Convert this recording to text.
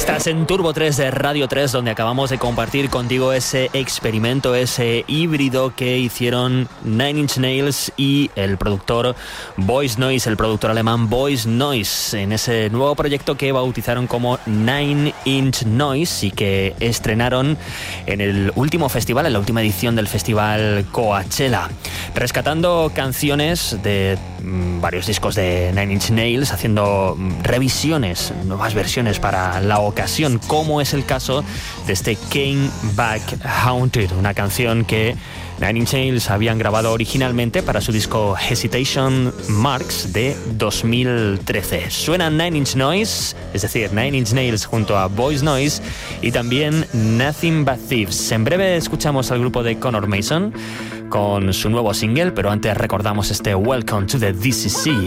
Estás en Turbo 3 de Radio 3, donde acabamos de compartir contigo ese experimento, ese híbrido que hicieron Nine Inch Nails y el productor Boys Noize, el productor alemán Boys Noize, en ese nuevo proyecto que bautizaron como Nine Inch Noise y que estrenaron en el último festival, en la última edición del festival Coachella, rescatando canciones de varios discos de Nine Inch Nails, haciendo revisiones, nuevas versiones para la ocasión, como es el caso de este Came Back Haunted, una canción que Nine Inch Nails habían grabado originalmente para su disco Hesitation Marks de 2013. Suena Nine Inch Noise, es decir, Nine Inch Nails junto a Boys Noize, y también Nothing But Thieves. En breve escuchamos al grupo de Conor Mason con su nuevo single, pero antes recordamos este Welcome to the DCC.